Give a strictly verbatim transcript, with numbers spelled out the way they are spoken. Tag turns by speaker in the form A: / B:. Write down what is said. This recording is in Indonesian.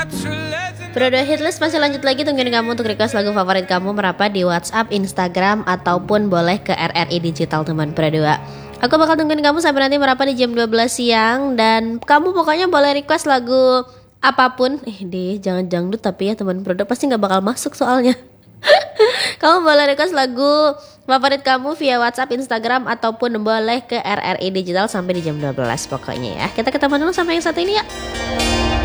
A: Pro dua Hitlist masih lanjut lagi, tungguin kamu untuk request lagu favorit kamu merapat di WhatsApp, Instagram, ataupun boleh ke R R I Digital teman Pro dua. Aku bakal tungguin kamu sampai nanti merapat di jam dua belas siang. Dan kamu pokoknya boleh request lagu apapun. Eh deh, jangan dangdut tapi ya teman Pro dua, pasti gak bakal masuk soalnya. Kamu boleh request lagu favorit kamu via WhatsApp, Instagram, ataupun boleh ke R R I Digital sampai di jam dua belas pokoknya ya. Kita ketemu dulu sampai yang satu ini ya.